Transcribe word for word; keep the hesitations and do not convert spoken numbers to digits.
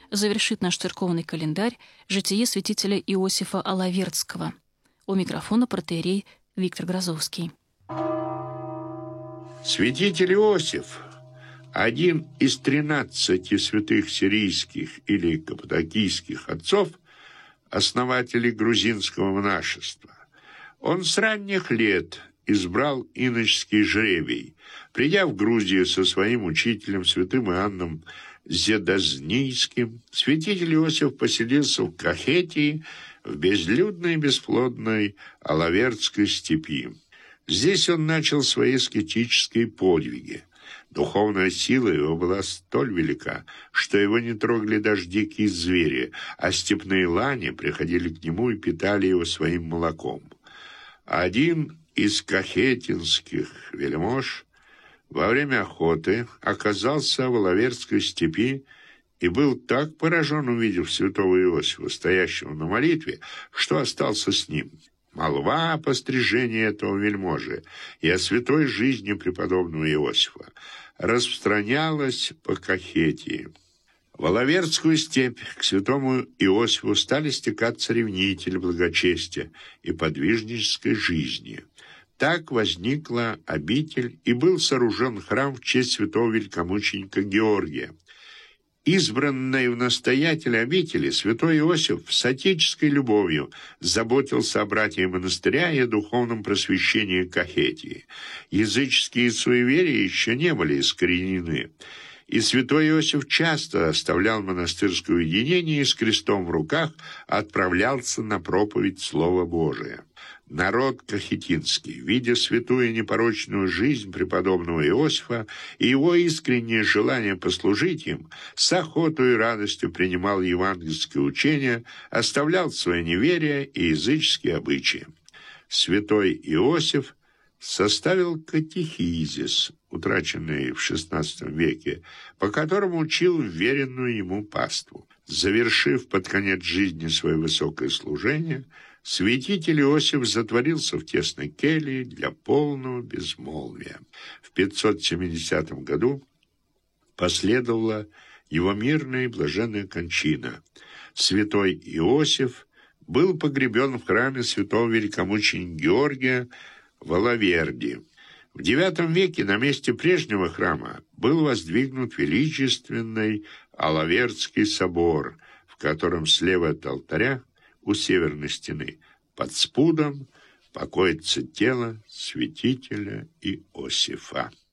завершит наш церковный календарь житие святителя Иосифа Алавердского. У микрофона протоиерей Виктор Грозовский. Святитель Иосиф – один из тринадцати святых сирийских или каппадокийских отцов, основателей грузинского монашества. Он с ранних лет избрал иноческий жребий, придя в Грузию со своим учителем, святым Иоанном Зедазнийским. Святитель Иосиф поселился в Кахетии, в безлюдной и бесплодной Алавердской степи. Здесь он начал свои аскетические подвиги. Духовная сила его была столь велика, что его не трогали даже дикие звери, а степные лани приходили к нему и питали его своим молоком. Один из кахетинских вельмож во время охоты оказался в Алавердской степи и был так поражен, увидев святого Иосифа, стоящего на молитве, что остался с ним. Молва о пострижении этого вельможи и о святой жизни преподобного Иосифа распространялась по Кахетии. В Алавердскую степь к святому Иосифу стали стекаться ревнители благочестия и подвижнической жизни. Так возникла обитель и был сооружен храм в честь святого великомученика Георгия. Избранный в настоятель обители, святой Иосиф с отеческой любовью заботился о братьях монастыря и о духовном просвещении Кахетии. Языческие суеверия еще не были искоренены, и святой Иосиф часто оставлял монастырское уединение и с крестом в руках отправлялся на проповедь Слова Божия. Народ кахетинский, видя святую непорочную жизнь преподобного Иосифа и его искреннее желание послужить им, с охотой и радостью принимал евангельское учение, оставлял свое неверие и языческие обычаи. Святой Иосиф составил катехизис, утраченный в шестнадцатом веке, по которому учил веренную ему паству. Завершив под конец жизни свое высокое служение, святитель Иосиф затворился в тесной келье для полного безмолвия. В пятьсот семидесятом году последовала его мирная и блаженная кончина. Святой Иосиф был погребен в храме святого великомученика Георгия в Алаверде. В девятом веке на месте прежнего храма был воздвигнут величественный Алавердский собор, в котором слева от алтаря у северной стены под спудом покоится тело святителя Иосифа.